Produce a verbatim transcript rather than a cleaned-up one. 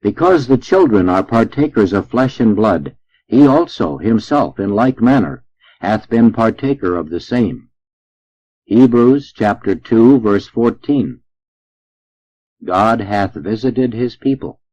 Because the children are partakers of flesh and blood, he also himself in like manner hath been partaker of the same. Hebrews chapter two, verse fourteen. God hath visited his people,